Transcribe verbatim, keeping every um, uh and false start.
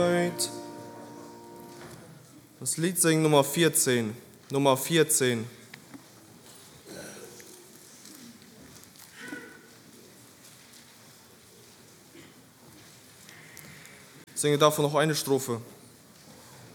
Das Lied singen Nummer vierzehn. Nummer vierzehn. Ich singe davon noch eine Strophe.